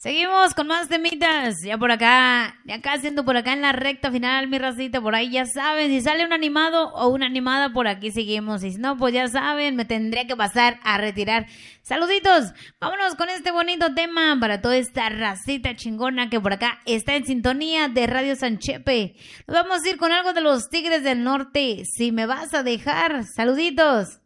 Seguimos con más temitas, ya por acá, haciendo por acá en la recta final, mi racita, por ahí ya saben, si sale un animado o una animada, por aquí seguimos, y si no, pues ya saben, me tendré que pasar a retirar. Saluditos, vámonos con este bonito tema para toda esta racita chingona que por acá está en sintonía de Radio Sanchepe. Nos vamos a ir con algo de los Tigres del Norte, si me vas a dejar, saluditos.